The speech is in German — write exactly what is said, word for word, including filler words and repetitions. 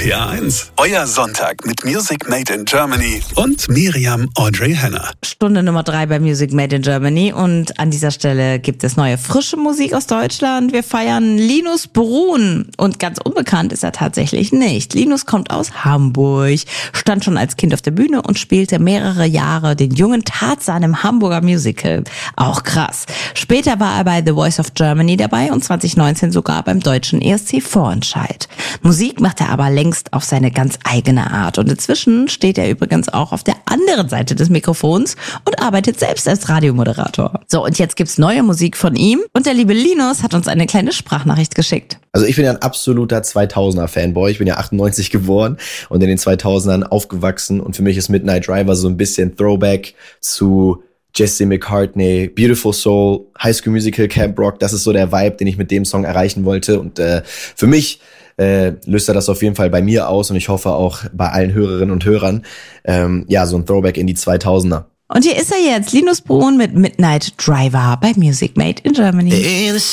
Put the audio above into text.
R P R eins. Euer Sonntag mit Music Made in Germany und Miriam Audrey Henner. Stunde Nummer drei bei Music Made in Germany und an dieser Stelle gibt es neue frische Musik aus Deutschland. Wir feiern Linus Bruhn und ganz unbekannt ist er tatsächlich nicht. Linus kommt aus Hamburg, stand schon als Kind auf der Bühne und spielte mehrere Jahre den jungen Tarzan im Hamburger Musical. Auch krass. Später war er bei The Voice of Germany dabei und zwanzig neunzehn sogar beim deutschen E S C Vorentscheid. Musik macht er aber längst auf seine ganz eigene Art und inzwischen steht er übrigens auch auf der anderen Seite des Mikrofons und arbeitet selbst als Radiomoderator. So, und jetzt gibt's neue Musik von ihm und der liebe Linus hat uns eine kleine Sprachnachricht geschickt. Also ich bin ja ein absoluter zweitausender-Fanboy. Ich bin ja achtundneunzig geboren und in den zweitausendern aufgewachsen und für mich ist Midnight Driver so ein bisschen Throwback zu Jesse McCartney, Beautiful Soul, High School Musical, Camp Rock. Das ist so der Vibe, den ich mit dem Song erreichen wollte und äh, für mich äh, löst er das auf jeden Fall bei mir aus und ich hoffe auch bei allen Hörerinnen und Hörern. Ähm, ja, so ein Throwback in die zweitausender. Und hier ist er jetzt, Linus Bruhn mit Midnight Driver bei Music Made in Germany.